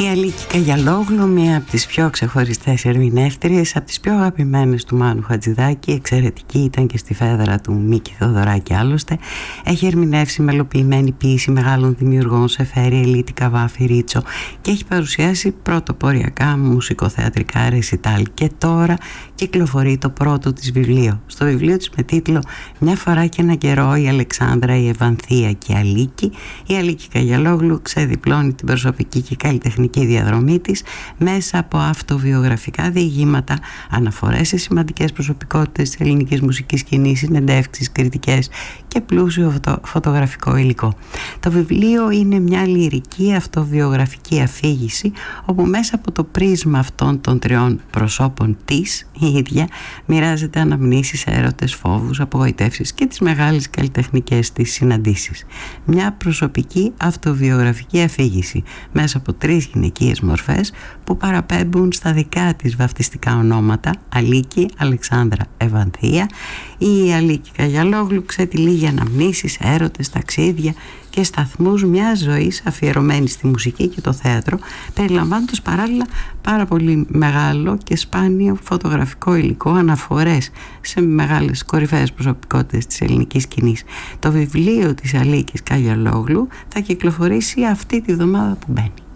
Η Αλίκη Καγιαλόγλου, μία από τις πιο ξεχωριστές ερμηνεύτριες, από τις πιο αγαπημένες του Μάνου Χατζηδάκη, εξαιρετική, ήταν και στη φέδρα του Μίκη Θοδωράκη άλλωστε. Έχει ερμηνεύσει μελοποιημένη ποίηση μεγάλων δημιουργών, Σεφέρη, Ελίτη, Καβάφη, Ρίτσο, και έχει παρουσιάσει πρωτοποριακά μουσικοθεατρικά ρεσιτάλ. Και τώρα κυκλοφορεί το πρώτο της βιβλίο. Στο βιβλίο της με τίτλο «Μια φορά και ένα καιρό, η Αλεξάνδρα, η Ευανθία και η Αλίκη», η Αλίκη Καγιαλόγλου ξεδιπλώνει την προσωπική και καλλιτεχνική διαδρομή της μέσα από αυτοβιογραφικά διηγήματα, αναφορές σε σημαντικές προσωπικότητες της ελληνικής μουσικής σκηνής, συνεντεύξεις, κριτικές και πλούσιο φωτογραφικό υλικό. Το βιβλίο είναι μια λυρική αυτοβιογραφική αφήγηση, όπου μέσα από το πρίσμα αυτών των τριών προσώπων της, η ίδια μοιράζεται αναμνήσεις, έρωτες, φόβους, απογοητεύσεις και τις μεγάλες καλλιτεχνικές της συναντήσεις. Μια προσωπική αυτοβιογραφική αφήγηση μέσα από τρεις γυναικείες μορφές που παραπέμπουν στα δικά της βαφτιστικά ονόματα: Αλίκη, Αλεξάνδρα, Ευανθία. Η Αλίκη Καγιαλόγλου ξετυλίγει αναμνήσεις, έρωτες, ταξίδια και σταθμούς μιας ζωής αφιερωμένη στη μουσική και το θέατρο, περιλαμβάνοντας παράλληλα πάρα πολύ μεγάλο και σπάνιο φωτογραφικό υλικό, αναφορές σε μεγάλες κορυφαίες προσωπικότητες της ελληνικής σκηνής. Το βιβλίο της Αλίκης Καγιαλόγλου θα κυκλοφορήσει αυτή τη βδομάδα που μπαίνει.